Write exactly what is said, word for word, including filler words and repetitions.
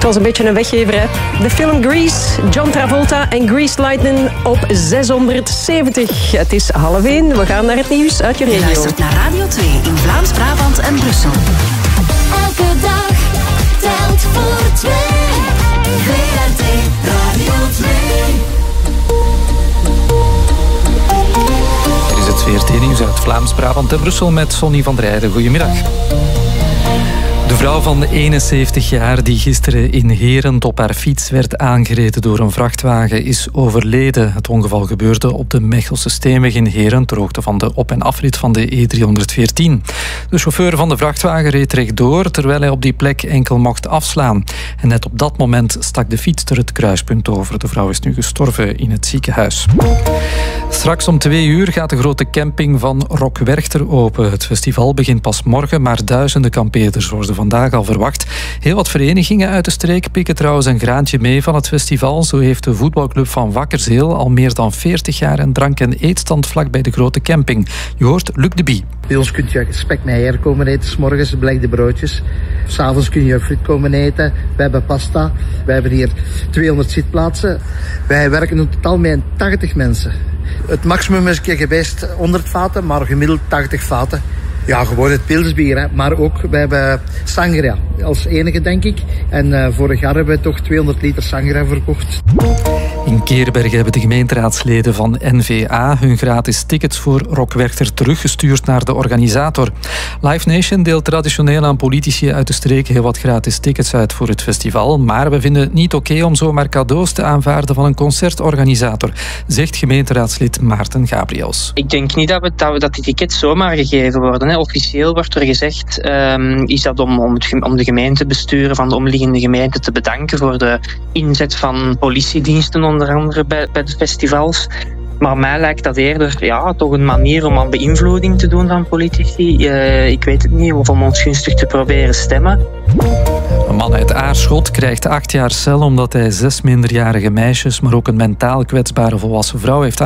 was een beetje een weggever, hè. De film Grease, John Travolta en Grease Lightning op zeshonderdzeventig. Het is half één, we gaan naar het nieuws uit je regio. Je luistert naar Radio twee in Vlaams-Brabant en Brussel. Elke dag telt voor twee. V R T Radio twee. Dit is het V R T-nieuws uit Vlaams-Brabant en Brussel met Sonny van der Heijden. Goedemiddag. De vrouw van eenenzeventig jaar die gisteren in Herent op haar fiets werd aangereden door een vrachtwagen is overleden. Het ongeval gebeurde op de Mechelse Steenweg in Herent, ter hoogte van de op- en afrit van de E driehonderdveertien. De chauffeur van de vrachtwagen reed rechtdoor terwijl hij op die plek enkel mocht afslaan. En net op dat moment stak de fietser het kruispunt over. De vrouw is nu gestorven in het ziekenhuis. Straks om twee uur gaat de grote camping van Rock Werchter open. Het festival begint pas morgen, maar duizenden kampeerders worden vandaag al verwacht. Heel wat verenigingen uit de streek pikken trouwens een graantje mee van het festival. Zo heeft de voetbalclub van Wakkerzeel al meer dan veertig jaar een drank- en eetstand vlak bij de grote camping. Je hoort Luc de Bie. Bij ons kun je spek met eieren komen eten, 's morgens belegde broodjes. 's Avonds kun je friet komen eten. We hebben pasta. We hebben hier tweehonderd zitplaatsen. Wij werken in totaal met tachtig mensen. Het maximum is een keer geweest honderd vaten, maar gemiddeld tachtig vaten. Ja, gewoon het pilsbier, hè. Maar ook, we hebben sangria als enige, denk ik. En uh, vorig jaar hebben we toch tweehonderd liter sangria verkocht. In Keerbergen hebben de gemeenteraadsleden van N V A hun gratis tickets voor Rock Werchter teruggestuurd naar de organisator. Live Nation deelt traditioneel aan politici uit de streek heel wat gratis tickets uit voor het festival. Maar we vinden het niet oké om zomaar cadeaus te aanvaarden van een concertorganisator, zegt gemeenteraadslid Maarten Gabriels. Ik denk niet dat, we, dat, we, dat die tickets zomaar gegeven worden. Hè. Officieel wordt er gezegd, um, is dat om, om, het, om de gemeentebesturen van de omliggende gemeenten te bedanken voor de inzet van politiediensten onder andere bij, bij de festivals. Maar mij lijkt dat eerder ja, toch een manier om aan beïnvloeding te doen van politici. Uh, ik weet het niet, of om ons gunstig te proberen stemmen. Een man uit Aarschot krijgt acht jaar cel omdat hij zes minderjarige meisjes, maar ook een mentaal kwetsbare volwassen vrouw heeft